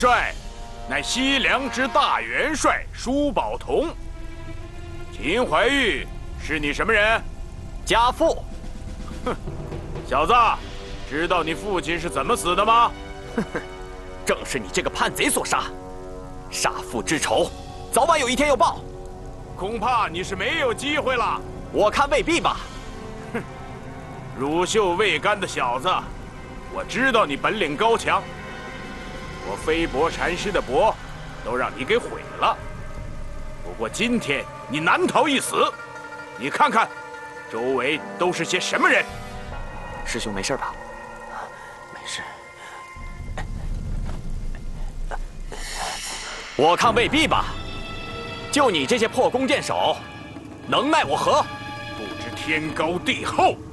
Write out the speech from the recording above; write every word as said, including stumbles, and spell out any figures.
帅，乃西凉之大元帅舒宝同。秦怀玉是你什么人？ 家父。 哼，小子，知道你父亲是怎么死的吗？ 哼哼，正是你这个叛贼所杀。杀父之仇，早晚有一天要报。 恐怕你是没有机会了。 我看未必吧。 哼，乳臭未干的小子，我知道你本领高强。我飞薄禅师的帛，都让你给毁了。不过今天你难逃一死。你看看，周围都是些什么人？ 师兄没事吧？没事。我看未必吧。就你这些破弓箭手，能奈我何？ 不知天高地厚。